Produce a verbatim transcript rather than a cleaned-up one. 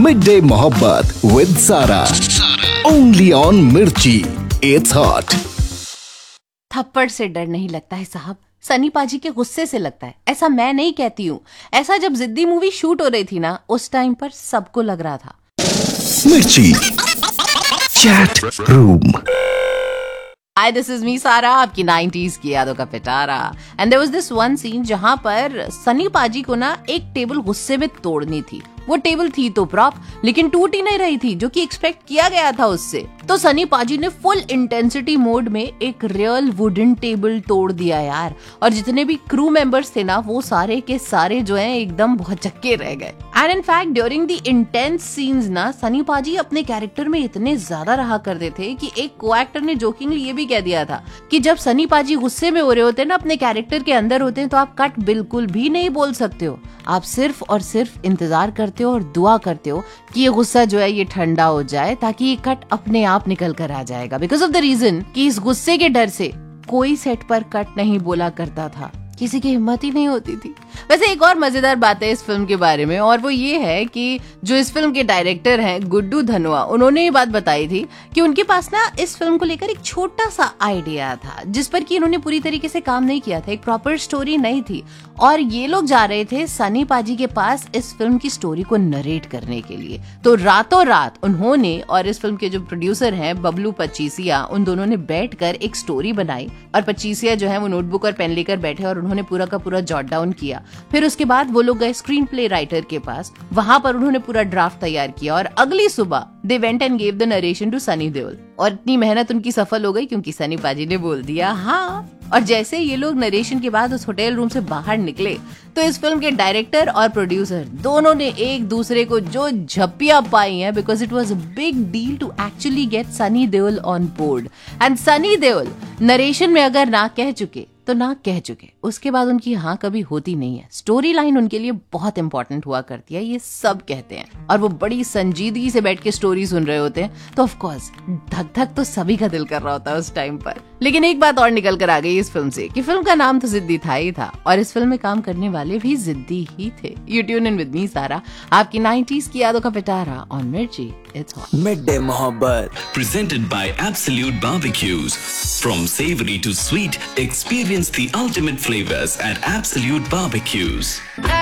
Mid day मोहब्बत with सारा, only on मिर्ची, इट्स हॉट। थप्पड़ से डर नहीं लगता है साहब, सनी पाजी के गुस्से से लगता है। ऐसा मैं नहीं कहती हूँ, ऐसा जब जिद्दी मूवी शूट हो रही थी ना, उस टाइम पर सबको लग रहा था। मिर्ची chat room. Hi, this is me, सारा, आपकी नाइंटीज़ की यादों का पिटारा। And there was this one scene जहाँ पर सनी पाजी को ना एक टेबल गुस्से में तोड़नी थी। वो टेबल थी तो प्रॉप, लेकिन टूट ही नहीं रही थी, जो कि एक्सपेक्ट किया गया था उससे। तो सनी पाजी ने फुल इंटेंसिटी मोड में एक रियल वुडन टेबल तोड़ दिया यार। और जितने भी क्रू मेंबर्स थे ना, वो सारे के सारे जो हैं एकदम बहुत चक्के रह गए। And in fact during the intense scenes ना, सनी पाजी अपने कैरेक्टर में इतने ज्यादा रहा करते थे कि एक को एक्टर ने जोकिंगली ये भी कह दिया था कि जब सनी पाजी गुस्से में हो रहे होते हैं ना, अपने कैरेक्टर के अंदर होते हैं, तो आप कट बिल्कुल भी नहीं बोल सकते हो। आप सिर्फ और सिर्फ इंतजार करते हो और दुआ करते हो कि ये गुस्सा जो है ये ठंडा हो जाए, ताकि ये कट अपने आप निकल कर आ जाएगा। बिकॉज ऑफ द रीजन कि इस गुस्से के डर से कोई सेट पर कट नहीं बोला करता था, किसी की हिम्मत ही नहीं होती थी। वैसे एक और मजेदार बात है इस फिल्म के बारे में, और वो ये है कि जो इस फिल्म के डायरेक्टर हैं गुड्डू धनोआ, उन्होंने ये बात बताई थी कि उनके पास ना इस फिल्म को लेकर एक छोटा सा आइडिया था, जिस पर कि इन्होंने पूरी तरीके से काम नहीं किया था, एक प्रॉपर स्टोरी नहीं थी। और ये लोग जा रहे थे सनी पाजी के पास इस फिल्म की स्टोरी को नरेट करने के लिए। तो रातों रात उन्होंने और इस फिल्म के जो प्रोड्यूसर हैं बबलू पचीसिया, उन दोनों ने बैठकर एक स्टोरी बनाई। और पचीसिया जो है वो नोटबुक और पेन लेकर बैठे और उन्होंने पूरा का पूरा जॉट डाउन किया। फिर उसके बाद वो लोग गए स्क्रीन प्ले राइटर के पास, वहां पर उन्होंने पूरा ड्राफ्ट तैयार किया और अगली सुबह they went and gave the narration to Sunny Deol. और इतनी मेहनत उनकी सफल हो गई क्योंकि सनी पाजी ने बोल दिया हाँ। और जैसे ये लोग नरेशन के बाद उस होटल रूम से बाहर निकले, तो इस फिल्म के डायरेक्टर और प्रोड्यूसर दोनों ने एक दूसरे को जो झप्पियां पाई हैं, because it was a big deal to actually get Sunny Deol on board. And Sunny Deol narration में अगर ना कह चुके तो ना कह चुके, उसके बाद उनकी हाँ कभी होती नहीं है। स्टोरी लाइन उनके लिए बहुत इंपॉर्टेंट हुआ करती है, ये सब कहते हैं। और वो बड़ी संजीदगी से बैठ के स्टोरी सुन रहे होते हैं, तो ऑफ कोर्स धक धक तो सभी का दिल कर रहा होता है उस टाइम पर। लेकिन एक बात और निकल कर आ गई इस फिल्म से कि फिल्म का नाम तो जिद्दी था ही था, और इस फिल्म में काम करने वाले भी जिद्दी ही थे। You tune in with me सारा, आपकी नाइंटीज़ की यादों का पिटारा ऑन मिर्ची, इट्स हॉट। मिड डे मोहब्बत presented by Absolute Barbecues. From savory to sweet, experience the ultimate flavors at Absolute Barbecues.